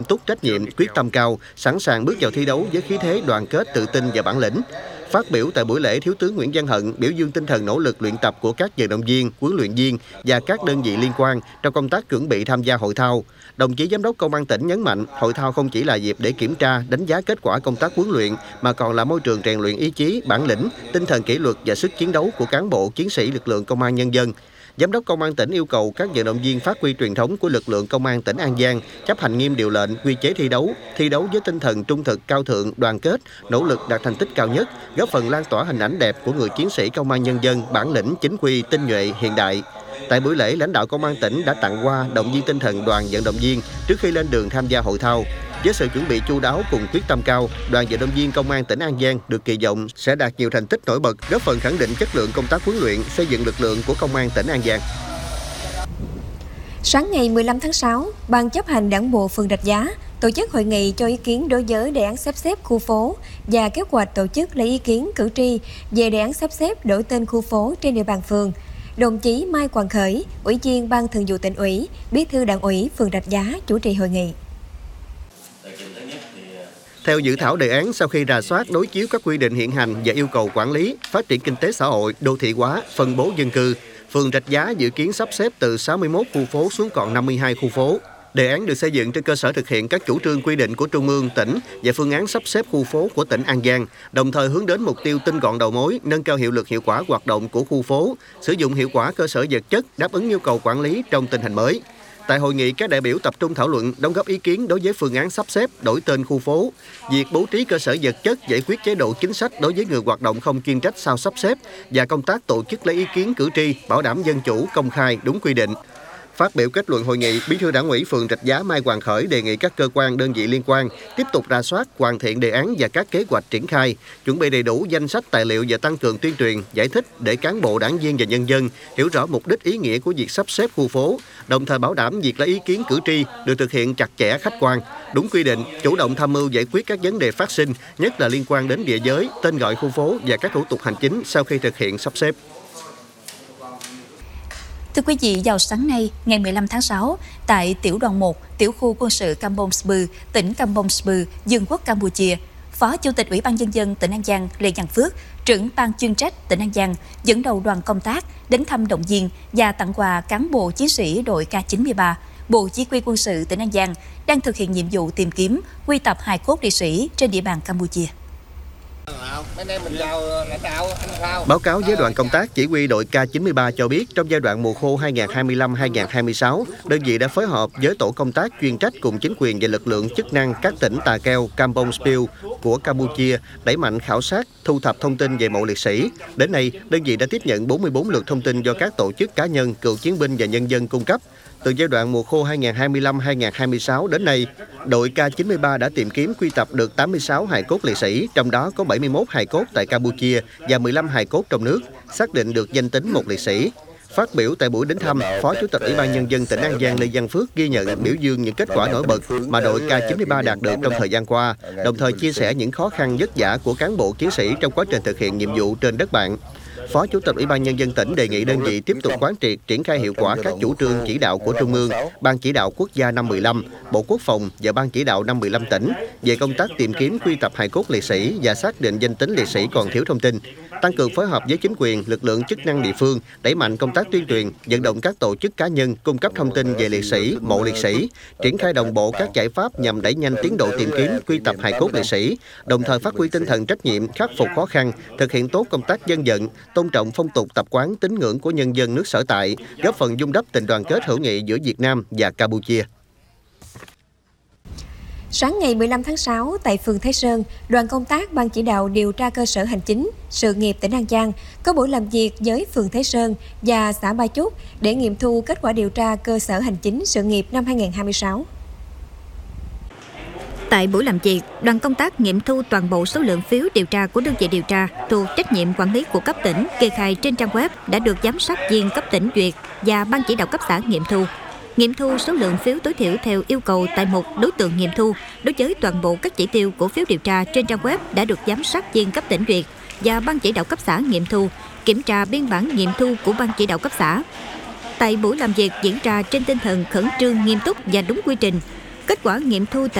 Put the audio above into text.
túc, trách nhiệm, quyết tâm cao, sẵn sàng bước vào thi đấu với khí thế đoàn kết, tự tin và bản lĩnh. Phát biểu tại buổi lễ, Thiếu tướng Nguyễn Văn Hận biểu dương tinh thần nỗ lực luyện tập của các vận động viên, huấn luyện viên và các đơn vị liên quan trong công tác chuẩn bị tham gia hội thao. Đồng chí Giám đốc Công an tỉnh nhấn mạnh, hội thao không chỉ là dịp để kiểm tra, đánh giá kết quả công tác huấn luyện, mà còn là môi trường rèn luyện ý chí, bản lĩnh, tinh thần kỷ luật và sức chiến đấu của cán bộ, chiến sĩ lực lượng Công an nhân dân. Giám đốc Công an tỉnh yêu cầu các vận động viên phát huy truyền thống của lực lượng Công an tỉnh An Giang, chấp hành nghiêm điều lệnh, quy chế thi đấu với tinh thần trung thực, cao thượng, đoàn kết, nỗ lực đạt thành tích cao nhất, góp phần lan tỏa hình ảnh đẹp của người chiến sĩ Công an nhân dân, bản lĩnh, chính quy, tinh nhuệ, hiện đại. Tại buổi lễ, lãnh đạo Công an tỉnh đã tặng hoa, động viên tinh thần đoàn vận động viên trước khi lên đường tham gia hội thao. Với sự chuẩn bị chu đáo cùng quyết tâm cao, đoàn vận động viên Công an tỉnh An Giang được kỳ vọng sẽ đạt nhiều thành tích nổi bật, góp phần khẳng định chất lượng công tác huấn luyện, xây dựng lực lượng của Công an tỉnh An Giang. Sáng ngày 15 tháng 6, Ban chấp hành Đảng bộ phường Rạch Giá tổ chức hội nghị cho ý kiến đối với đề án sắp xếp khu phố và kế hoạch tổ chức lấy ý kiến cử tri về đề án sắp xếp đổi tên khu phố trên địa bàn phường. Đồng chí Mai Quang Khởi, Ủy viên Ban Thường vụ Tỉnh ủy, Bí thư Đảng ủy phường Rạch Giá chủ trì hội nghị. Theo dự thảo đề án, sau khi rà soát đối chiếu các quy định hiện hành và yêu cầu quản lý, phát triển kinh tế xã hội, đô thị hóa, phân bố dân cư, phường Rạch Giá dự kiến sắp xếp từ 61 khu phố xuống còn 52 khu phố. Đề án được xây dựng trên cơ sở thực hiện các chủ trương quy định của Trung ương, tỉnh và phương án sắp xếp khu phố của tỉnh An Giang, đồng thời hướng đến mục tiêu tinh gọn đầu mối, nâng cao hiệu lực hiệu quả hoạt động của khu phố, sử dụng hiệu quả cơ sở vật chất, đáp ứng nhu cầu quản lý trong tình hình mới. Tại hội nghị, các đại biểu tập trung thảo luận, đóng góp ý kiến đối với phương án sắp xếp, đổi tên khu phố, việc bố trí cơ sở vật chất, giải quyết chế độ chính sách đối với người hoạt động không chuyên trách sau sắp xếp và công tác tổ chức lấy ý kiến cử tri, bảo đảm dân chủ, công khai, đúng quy định. Phát biểu kết luận hội nghị, Bí thư Đảng ủy phường Rạch Giá Mai Quang Khởi đề nghị các cơ quan, đơn vị liên quan tiếp tục rà soát, hoàn thiện đề án và các kế hoạch triển khai, chuẩn bị đầy đủ danh sách tài liệu và tăng cường tuyên truyền, giải thích để cán bộ, đảng viên và nhân dân hiểu rõ mục đích, ý nghĩa của việc sắp xếp khu phố, đồng thời bảo đảm việc lấy ý kiến cử tri được thực hiện chặt chẽ, khách quan, đúng quy định, chủ động tham mưu giải quyết các vấn đề phát sinh, nhất là liên quan đến địa giới, tên gọi khu phố và các thủ tục hành chính sau khi thực hiện sắp xếp. Thưa quý vị, vào sáng nay, ngày 15 tháng 6, tại Tiểu đoàn 1, Tiểu khu quân sự Kampong Sbu, tỉnh Kampong Sbu, Vương quốc Campuchia, Phó Chủ tịch Ủy ban Nhân dân tỉnh An Giang Lê Văn Phước, trưởng ban chuyên trách tỉnh An Giang, dẫn đầu đoàn công tác đến thăm động viên và tặng quà cán bộ chiến sĩ đội K93, Bộ Chỉ huy quân sự tỉnh An Giang đang thực hiện nhiệm vụ tìm kiếm, quy tập hài cốt liệt sĩ trên địa bàn Campuchia. Báo cáo với đoàn công tác, chỉ huy đội K93 cho biết trong giai đoạn mùa khô 2025-2026, đơn vị đã phối hợp với tổ công tác chuyên trách cùng chính quyền và lực lượng chức năng các tỉnh Tà Keo, Kampong Sbu của Campuchia đẩy mạnh khảo sát, thu thập thông tin về mộ liệt sĩ. Đến nay, đơn vị đã tiếp nhận 44 lượt thông tin do các tổ chức cá nhân, cựu chiến binh và nhân dân cung cấp. Từ giai đoạn mùa khô 2025-2026 đến nay, đội K93 đã tìm kiếm quy tập được 86 hài cốt liệt sĩ, trong đó có 71 hài cốt tại Campuchia và 15 hài cốt trong nước, xác định được danh tính một liệt sĩ. Phát biểu tại buổi đến thăm, Phó Chủ tịch Ủy ban Nhân dân tỉnh An Giang Lê Văn Phước ghi nhận, biểu dương những kết quả nổi bật mà đội K93 đạt được trong thời gian qua, đồng thời chia sẻ những khó khăn vất vả của cán bộ chiến sĩ trong quá trình thực hiện nhiệm vụ trên đất bạn. Phó Chủ tịch Ủy ban Nhân dân tỉnh đề nghị đơn vị tiếp tục quán triệt, triển khai hiệu quả các chủ trương chỉ đạo của Trung ương, Ban chỉ đạo quốc gia năm 15, Bộ Quốc phòng và Ban chỉ đạo năm 15 tỉnh về công tác tìm kiếm, quy tập hài cốt liệt sĩ và xác định danh tính liệt sĩ còn thiếu thông tin, tăng cường phối hợp với chính quyền, lực lượng chức năng địa phương, đẩy mạnh công tác tuyên truyền, vận động các tổ chức cá nhân cung cấp thông tin về liệt sĩ, mộ liệt sĩ, triển khai đồng bộ các giải pháp nhằm đẩy nhanh tiến độ tìm kiếm, quy tập hài cốt liệt sĩ, đồng thời phát huy tinh thần trách nhiệm, khắc phục khó khăn, thực hiện tốt công tác dân vận, tôn trọng phong tục tập quán, tín ngưỡng của nhân dân nước sở tại, góp phần vun đắp tình đoàn kết hữu nghị giữa Việt Nam và Campuchia. Sáng ngày 15 tháng 6, tại phường Thái Sơn, đoàn công tác Ban chỉ đạo điều tra cơ sở hành chính, sự nghiệp tỉnh An Giang có buổi làm việc với phường Thái Sơn và xã Ba Chúc để nghiệm thu kết quả điều tra cơ sở hành chính sự nghiệp năm 2026. Tại buổi làm việc, đoàn công tác nghiệm thu toàn bộ số lượng phiếu điều tra của đơn vị điều tra thuộc trách nhiệm quản lý của cấp tỉnh kê khai trên trang web đã được giám sát viên cấp tỉnh duyệt và Ban chỉ đạo cấp xã nghiệm thu. Nghiệm thu số lượng phiếu tối thiểu theo yêu cầu tại một đối tượng nghiệm thu đối với toàn bộ các chỉ tiêu của phiếu điều tra trên trang web đã được giám sát viên cấp tỉnh duyệt và Ban chỉ đạo cấp xã nghiệm thu, kiểm tra biên bản nghiệm thu của Ban chỉ đạo cấp xã. Tại buổi làm việc diễn ra trên tinh thần khẩn trương, nghiêm túc và đúng quy trình, kết quả nghiệm thu